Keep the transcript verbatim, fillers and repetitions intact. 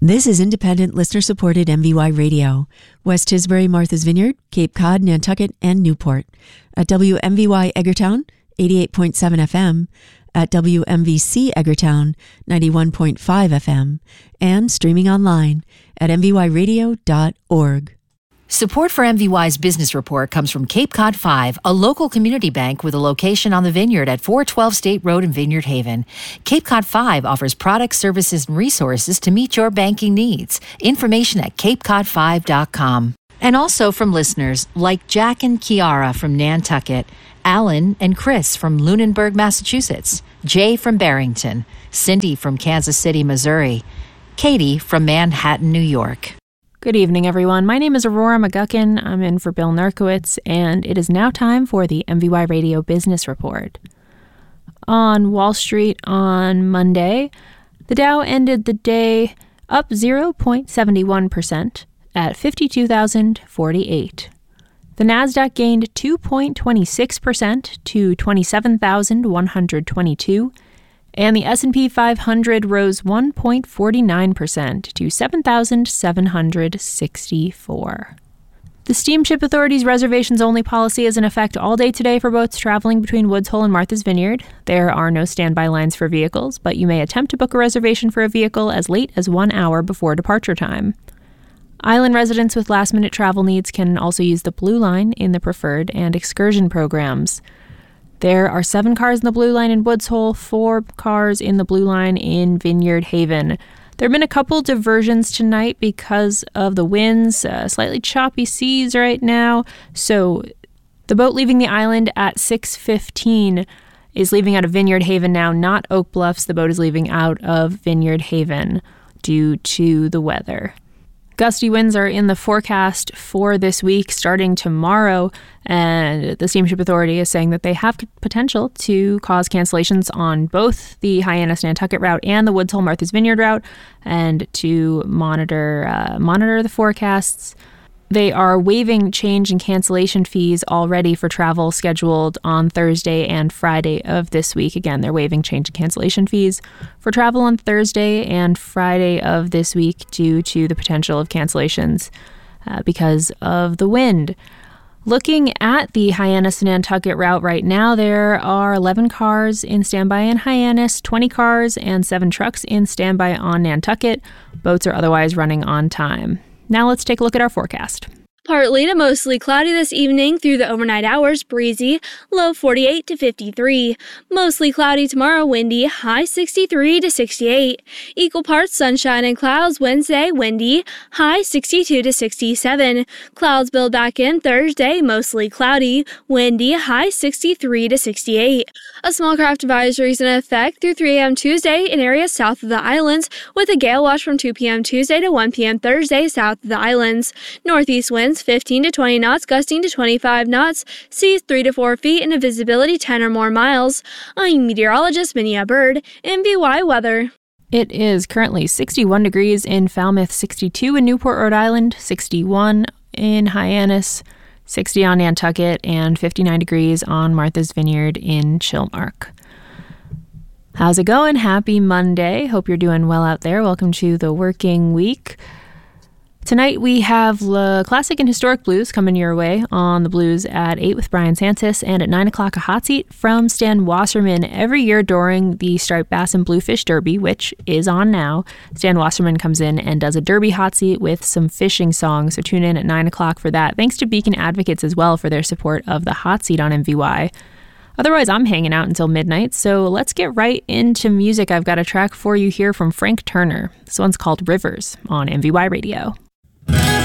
This is independent, listener-supported M V Y Radio. West Tisbury, Martha's Vineyard, Cape Cod, Nantucket, and Newport. At W M V Y Eggertown, eighty-eight point seven F M. At W M V C Eggertown, ninety-one point five F M. And streaming online at m v y radio dot org. Support for M V Y's Business Report comes from Cape Cod five, a local community bank with a location on the Vineyard at four twelve State Road in Vineyard Haven. Cape Cod five offers products, services, and resources to meet your banking needs. Information at cape cod five dot com. And also from listeners like Jack and Kiara from Nantucket, Alan and Chris from Lunenburg, Massachusetts, Jay from Barrington, Cindy from Kansas City, Missouri, Katie from Manhattan, New York. Good evening, everyone. My name is Aurora McGuckin. I'm in for Bill Nurkowitz, and it is now time for the M V Y Radio Business Report. On Wall Street on Monday, the Dow ended the day up zero point seven one percent at fifty-two thousand forty-eight. The Nasdaq gained two point two six percent to twenty-seven thousand one hundred twenty-two. And the S and P five hundred rose one point four nine percent to seven thousand seven hundred sixty-four. The Steamship Authority's reservations-only policy is in effect all day today for boats traveling between Woods Hole and Martha's Vineyard. There are no standby lines for vehicles, but you may attempt to book a reservation for a vehicle as late as one hour before departure time. Island residents with last-minute travel needs can also use the Blue Line in the Preferred and Excursion programs. There are seven cars in the Blue Line in Woods Hole, four cars in the Blue Line in Vineyard Haven. There have been a couple diversions tonight because of the winds, uh, slightly choppy seas right now. So the boat leaving the island at six fifteen is leaving out of Vineyard Haven now, not Oak Bluffs. The boat is leaving out of Vineyard Haven due to the weather. Gusty winds are in the forecast for this week starting tomorrow, and the Steamship Authority is saying that they have potential to cause cancellations on both the Hyannis-Nantucket route and the Woods Hole Martha's Vineyard route, and to monitor uh, monitor the forecasts. They are waiving change and cancellation fees already for travel scheduled on Thursday and Friday of this week. Again, they're waiving change and cancellation fees for travel on Thursday and Friday of this week due to the potential of cancellations uh, because of the wind. Looking at the Hyannis-Nantucket route right now, there are eleven cars in standby in Hyannis, twenty cars and seven trucks in standby on Nantucket. Boats are otherwise running on time. Now let's take a look at our forecast. Partly to mostly cloudy this evening through the overnight hours, breezy, low forty-eight to fifty-three. Mostly cloudy tomorrow, windy, high sixty-three to sixty-eight. Equal parts sunshine and clouds Wednesday, windy, high sixty-two to sixty-seven. Clouds build back in Thursday, mostly cloudy, windy, high sixty-three to sixty-eight. A small craft advisory is in effect through three a.m. Tuesday in areas south of the islands, with a gale watch from two p.m. Tuesday to one p.m. Thursday south of the islands. Northeast winds fifteen to twenty knots, gusting to twenty-five knots, seas three to four feet, and a visibility ten or more miles. I'm meteorologist Minia Bird, M V Y Weather. It is currently sixty-one degrees in Falmouth, sixty-two in Newport, Rhode Island, sixty-one in Hyannis, sixty on Nantucket, and fifty-nine degrees on Martha's Vineyard in Chilmark. How's it going? Happy Monday. Hope you're doing well out there. Welcome to the working week. Tonight we have the Classic and Historic Blues coming your way on the Blues at eight with Brian Santis, and at nine o'clock a hot seat from Stan Wasserman. Every year during the Striped Bass and Bluefish Derby, which is on now, Stan Wasserman comes in and does a derby hot seat with some fishing songs, so tune in at nine o'clock for that. Thanks to Beacon Advocates as well for their support of the hot seat on M V Y. Otherwise, I'm hanging out until midnight, so let's get right into music. I've got a track for you here from Frank Turner. This one's called Rivers on M V Y Radio.